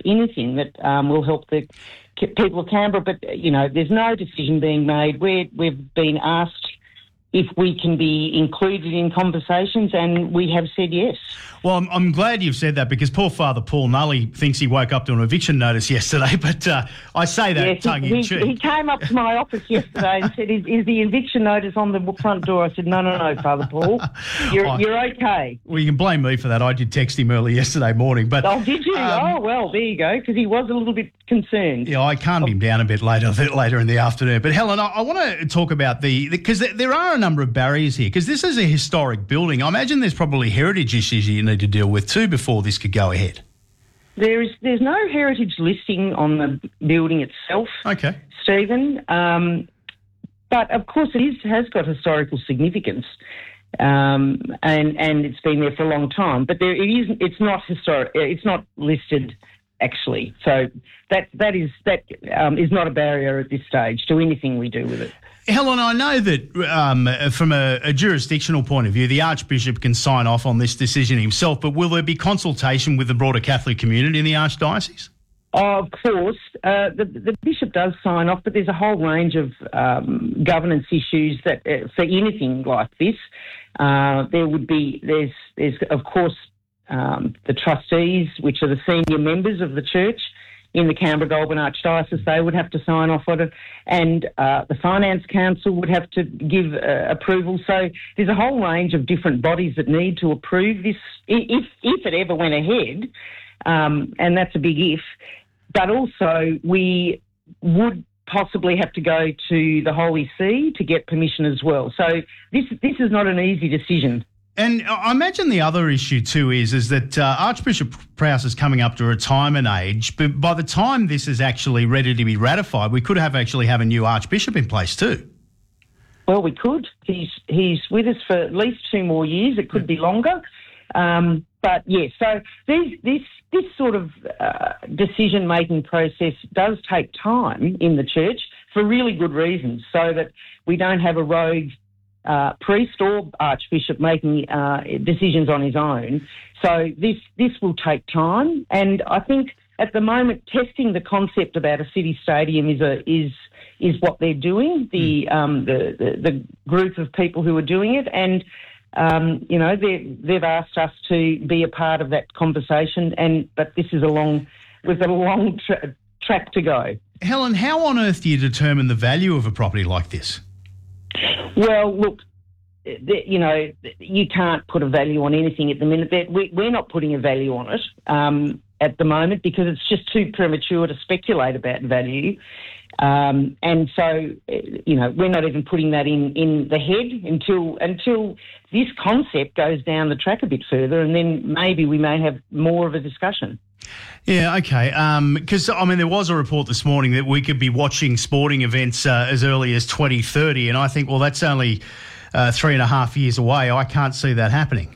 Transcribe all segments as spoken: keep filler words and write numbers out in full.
anything that um, will help the people of Canberra. But, you know, there's no decision being made. We're, we've been asked if we can be included in conversations, and we have said yes. Well, I'm, I'm glad you've said that, because poor Father Paul Nully thinks he woke up to an eviction notice yesterday, but uh, I say that yes, tongue he, in cheek. He came up to my office yesterday and said, is, is the eviction notice on the front door? I said, no, no, no, Father Paul, you're, oh, you're okay. Well, you can blame me for that. I did text him early yesterday morning. But Oh, did you? Um, oh, well, there you go, because he was a little bit concerned. Yeah, I calmed him down a bit later later in the afternoon. But, Helen, I, I want to talk about the... Because the, there are a number of barriers here, because this is a historic building. I imagine there's probably heritage issues you need to deal with too before this could go ahead. There is, there's no heritage listing on the building itself, okay, Stephen. Um, but, of course, it is, has got historical significance, um, and, and it's been there for a long time. But there, it isn't, it's not historic. It's not listed, actually. So that that is that um, is not a barrier at this stage to anything we do with it. Helen, I know that um, from a, a jurisdictional point of view, the Archbishop can sign off on this decision himself, but will there be consultation with the broader Catholic community in the Archdiocese? Of course. Uh, the, the Bishop does sign off, but there's a whole range of um, governance issues that uh, for anything like this. Uh, there would be, there's, there's of course, um, the trustees, which are the senior members of the church in the Canberra-Goulburn Archdiocese. They would have to sign off on it, and uh, the Finance Council would have to give uh, approval. So there's a whole range of different bodies that need to approve this, if if it ever went ahead, um, and that's a big if. But also we would possibly have to go to the Holy See to get permission as well. So this this is not an easy decision. And I imagine the other issue too is is that uh, Archbishop Prowse is coming up to retirement age, but by the time this is actually ready to be ratified, we could have actually have a new Archbishop in place too. Well, we could. He's he's with us for at least two more years. It could be longer. Um, but, yes, yeah, so these, this this sort of uh, decision-making process does take time in the church for really good reasons, so that we don't have a rogue Uh, priest or archbishop making uh, decisions on his own. So this this will take time, and I think at the moment testing the concept about a city stadium is a is is what they're doing. The mm. um, the, the the group of people who are doing it, and um, you know they they've asked us to be a part of that conversation. And but this is a long we've got a long tra- track to go. Helen, how on earth do you determine the value of a property like this? Well, look, you know, you can't put a value on anything at the minute. We're not putting a value on it um, at the moment because it's just too premature to speculate about value. Um, and so, you know, we're not even putting that in, in the head until until this concept goes down the track a bit further, and then maybe we may have more of a discussion. Yeah, okay. Because, um, I mean, there was a report this morning that we could be watching sporting events uh, as early as twenty thirty, and I think, well, that's only uh, three and a half years away. I can't see that happening.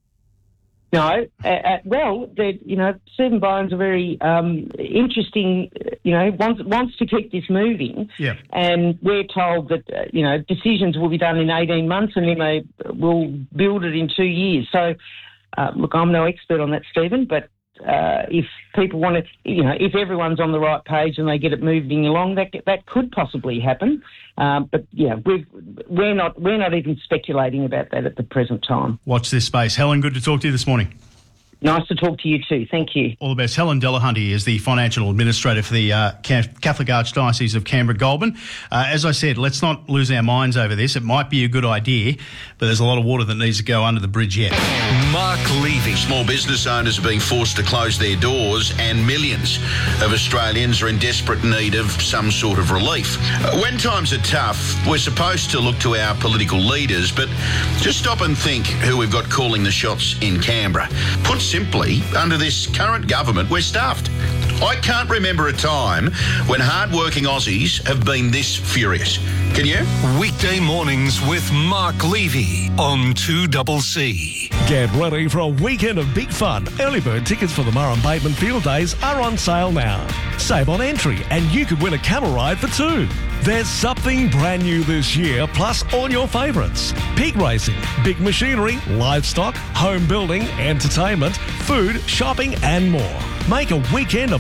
No. Uh, uh, well, you know, Stephen Bowen's a very um, interesting, you know, wants, wants to keep this moving. Yeah. And we're told that, uh, you know, decisions will be done in eighteen months and then they will build it in two years. So, uh, look, I'm no expert on that, Stephen, but Uh, if people want to, you know, if everyone's on the right page and they get it moving along, that that could possibly happen. Um, but yeah, we've, we're not we're not even speculating about that at the present time. Watch this space, Helen. Good to talk to you this morning. Nice to talk to you too. Thank you. All the best. Helen Delahunty is the financial administrator for the uh, Catholic Archdiocese of Canberra-Goulburn. Uh, as I said, let's not lose our minds over this. It might be a good idea, but there's a lot of water that needs to go under the bridge yet. Mark Levy. Small business owners are being forced to close their doors, and millions of Australians are in desperate need of some sort of relief. Uh, when times are tough, we're supposed to look to our political leaders, but just stop and think who we've got calling the shots in Canberra. Put simply, under this current government, we're stuffed. I can't remember a time when hard-working Aussies have been this furious. Can you? Weekday mornings with Mark Levy on two C C. Get ready for a weekend of big fun. Early bird tickets for the Murrum Bateman Field Days are on sale now. Save on entry and you could win a camel ride for two. There's something brand new this year, plus all your favourites. Pig racing, big machinery, livestock, home building, entertainment, food, shopping and more. Make a weekend of